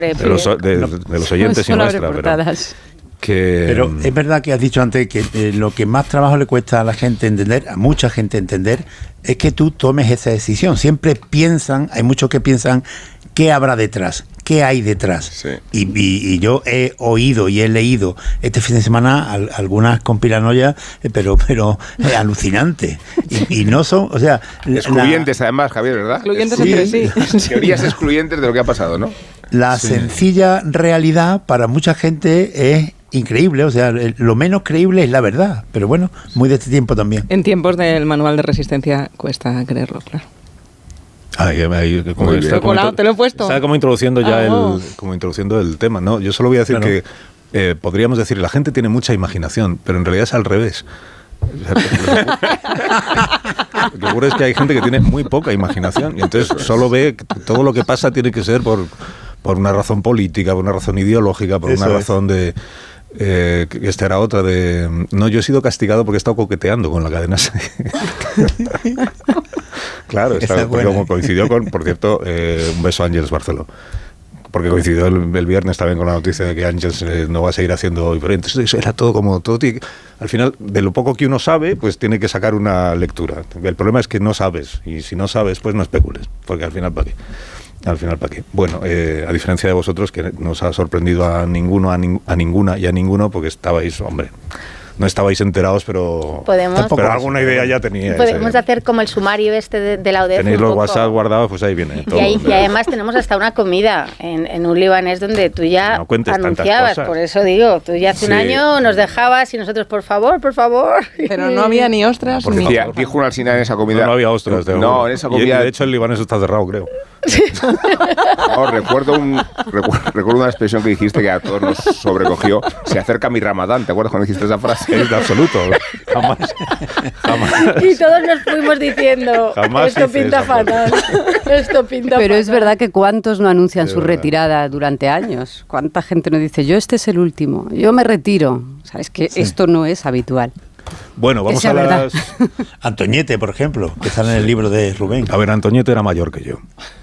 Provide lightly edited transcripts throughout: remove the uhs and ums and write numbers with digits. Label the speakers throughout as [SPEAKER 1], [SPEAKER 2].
[SPEAKER 1] de los oyentes y nuestra,
[SPEAKER 2] pero es verdad que has dicho antes que lo que más trabajo le cuesta a la gente entender, a mucha gente entender, es que tú tomes esa decisión. Siempre piensan, hay muchos que piensan, ¿qué habrá detrás? ¿Qué hay detrás?
[SPEAKER 3] Sí.
[SPEAKER 2] Y yo he oído y he leído este fin de semana algunas conspiranoias, pero alucinante. Y no son, o sea...
[SPEAKER 3] Excluyentes además, Javier, ¿verdad?
[SPEAKER 4] Excluyentes entre sí.
[SPEAKER 3] Teorías excluyentes de lo que ha pasado, ¿no?
[SPEAKER 2] La sencilla realidad para mucha gente es increíble, o sea, lo menos creíble es la verdad, pero bueno, muy de este tiempo también.
[SPEAKER 4] En tiempos del manual de resistencia cuesta creerlo, claro.
[SPEAKER 1] Te
[SPEAKER 4] lo he puesto.
[SPEAKER 1] Está como introduciendo ya el tema, ¿no? Yo solo voy a decir que podríamos decir, la gente tiene mucha imaginación, pero en realidad es al revés. Lo que ocurre es que hay gente que tiene muy poca imaginación y entonces solo ve que todo lo que pasa tiene que ser por una razón política, por una razón ideológica, por una razón de... esta era otra de... No, yo he sido castigado porque he estado coqueteando con la cadena. Claro, como coincidió con, por cierto, un beso a Ángeles Barceló. Porque coincidió el viernes también con la noticia de que Ángeles no va a seguir haciendo hoy. Pero entonces eso era todo como... al final, de lo poco que uno sabe, pues tiene que sacar una lectura. El problema es que no sabes. Y si no sabes, pues no especules. Porque al final, ¿para qué? Bueno, a diferencia de vosotros, que nos ha sorprendido a ninguno, a ninguna y a ninguno, porque estabais, no estabais enterados, pero alguna idea ya teníais.
[SPEAKER 5] Podemos hacer como el sumario de la UDEF.
[SPEAKER 1] Tenéis los WhatsApp guardados, pues ahí viene todo.
[SPEAKER 5] Y además tenemos hasta una comida en un libanés donde tú ya anunciabas, por eso digo, tú ya hace un año nos dejabas y nosotros, por favor.
[SPEAKER 4] Pero no había ni ostras.
[SPEAKER 3] Dijo una Alsina en esa comida.
[SPEAKER 1] No había ostras.
[SPEAKER 3] No, en esa comida.
[SPEAKER 1] Y de hecho el libanés está cerrado, creo.
[SPEAKER 3] Recuerdo una expresión que dijiste que a todos nos sobrecogió. Se acerca mi Ramadán, ¿te acuerdas cuando dijiste esa frase?
[SPEAKER 1] En absoluto, jamás.
[SPEAKER 5] Y todos nos fuimos diciendo, esto pinta fatal.
[SPEAKER 6] Pero es verdad que cuántos no anuncian su retirada durante años. Cuánta gente nos dice, yo este es el último, yo me retiro. O sea, es que esto no es habitual.
[SPEAKER 1] Bueno, vamos a las...
[SPEAKER 2] Antoñete, por ejemplo, que está en el libro de Rubén.
[SPEAKER 1] A ver, Antoñete era mayor que yo.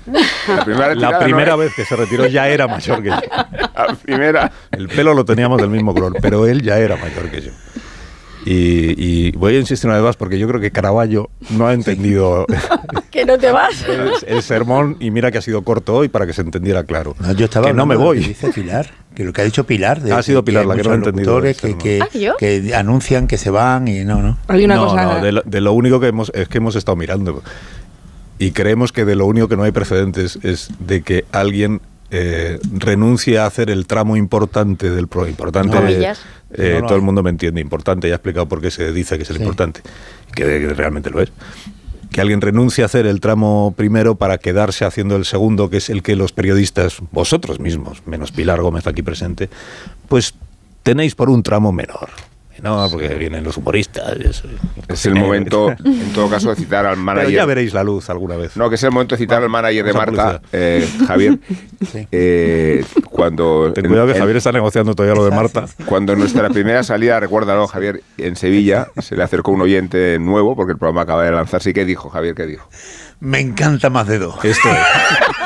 [SPEAKER 1] La primera vez que se retiró ya era mayor que yo.
[SPEAKER 3] La primera.
[SPEAKER 1] El pelo lo teníamos del mismo color, pero él ya era mayor que yo. Y voy a insistir una vez más porque yo creo que Caravaggio no ha entendido
[SPEAKER 5] que no te vas
[SPEAKER 1] el sermón, y mira que ha sido corto hoy para que se entendiera claro.
[SPEAKER 2] Yo estaba
[SPEAKER 1] que no me voy.
[SPEAKER 2] Que dice Pilar, que lo que ha dicho Pilar.
[SPEAKER 1] Ha sido Pilar la que no ha entendido.
[SPEAKER 2] Que anuncian que se van y no.
[SPEAKER 4] Hay una cosa.
[SPEAKER 1] De lo único que hemos estado mirando y creemos que de lo único que no hay precedentes es de que alguien renuncie a hacer el tramo importante del importante. Todo el mundo me entiende, importante, ya he explicado por qué se dice que es el importante, que realmente lo es. Que alguien renuncie a hacer el tramo primero para quedarse haciendo el segundo, que es el que los periodistas, vosotros mismos, menos Pilar Gómez aquí presente, pues tenéis por un tramo menor. No, porque vienen los humoristas.
[SPEAKER 3] Es el momento, en todo caso, de citar al manager.
[SPEAKER 1] Pero ya veréis la luz alguna vez.
[SPEAKER 3] No, que es el momento de citar al manager de Marta, Javier. Cuando
[SPEAKER 1] ten cuidado que Javier está negociando todavía lo de Marta.
[SPEAKER 3] Cuando en nuestra primera salida, recuérdalo, Javier, en Sevilla, se le acercó un oyente nuevo, porque el programa acaba de lanzarse. ¿Y qué dijo, Javier? ¿Qué dijo?
[SPEAKER 2] Me encanta Más de Dos.
[SPEAKER 1] Esto es.